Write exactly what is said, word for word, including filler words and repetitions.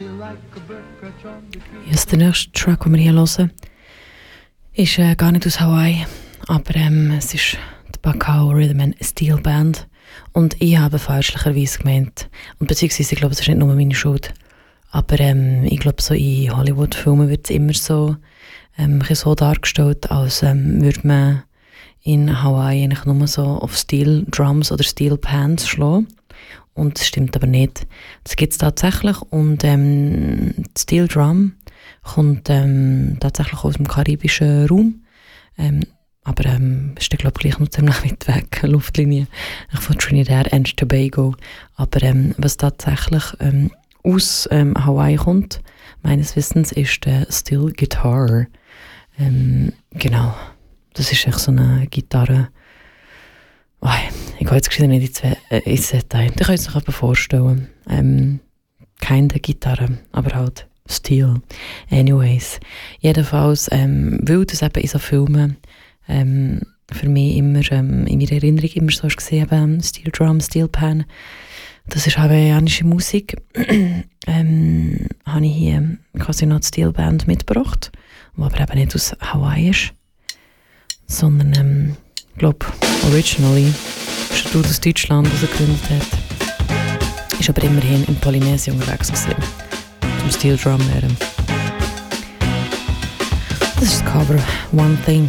Yes, der nächste Track, den wir hier hören, ist äh, gar nicht aus Hawaii, aber ähm, es ist die Bacao Rhythm and Steel Band. Und ich habe fälschlicherweise gemeint, und beziehungsweise ich glaube, es ist nicht nur meine Schuld, aber ähm, ich glaube, so in Hollywood-Filmen wird es immer so, ähm, so dargestellt, als ähm, würde man in Hawaii eigentlich nur so auf Steel Drums oder Steel Pans schlagen. Und das stimmt aber nicht. Das gibt es tatsächlich. Und ähm, die Steel Drum kommt ähm, tatsächlich aus dem karibischen Raum. Ähm, aber ähm, ist glaube ich gleich noch ziemlich weit weg, Luftlinie von Trinidad and Tobago. Aber ähm, was tatsächlich ähm, aus ähm, Hawaii kommt, meines Wissens, ist der Steel Guitar. Ähm, genau. Das ist echt so eine Gitarre. Oh, ich gehe jetzt gesehen nicht ins, äh, ins Detail. Ich kann es sich vorstellen. Ähm, keine Gitarre, aber halt Steel. Anyways. Jedenfalls, ähm, weil das eben in so Filmen ähm, für mich immer ähm, in meiner Erinnerung immer so gesehen habe, Steel Drum, Steel Pan. Das ist hawaiianische Musik. ähm, habe ich hier quasi noch die Steel Band mitgebracht, die aber eben nicht aus Hawaii ist, sondern ähm, ich glaube, originally ist ein Dude aus Deutschland, der gegründet hat. Ist aber immerhin in Polynesien unterwegs gewesen, zum Steel Drum lernen. Das ist das Cover One Thing.